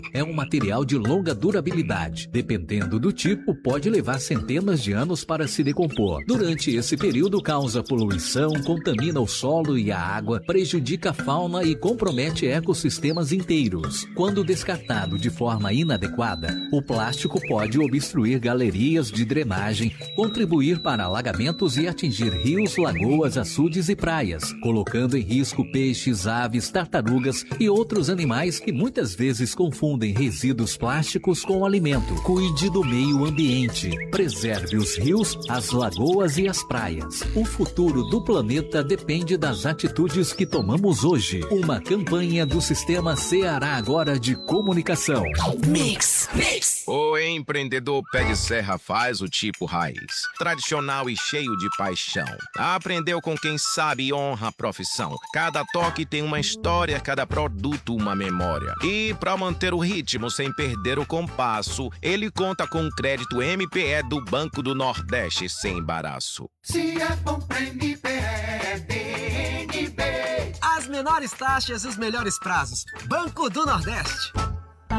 É um material de longa durabilidade. Dependendo do tipo, pode levar centenas de anos para se decompor. Durante esse período, causa poluição, contamina o solo e a água, prejudica a fauna e compromete ecossistemas inteiros. Quando descartado de forma inadequada, o plástico pode obstruir galerias de drenagem, contribuir para alagamentos e atingir rios, lagoas, açudes e praias, colocando em risco peixes, aves, tartarugas e outros animais que muitas vezes confundem resíduos plásticos com alimento. Cuide do meio ambiente. Preserve os rios, as lagoas e as praias. O futuro do planeta depende das atitudes que tomamos hoje. Uma campanha do Sistema Ceará Agora de Comunicação. Mix. O empreendedor pé de serra faz o tipo raiz, tradicional e cheio de paixão. Aprendeu com quem sabe e honra a profissão. Cada toque tem uma história, cada produto uma memória. E para manter o ritmo sem perder o compasso, ele conta com o crédito MPE do Banco do Nordeste sem embaraço. Se é bom pra MPE, é BNB. As menores taxas e os melhores prazos. Banco do Nordeste.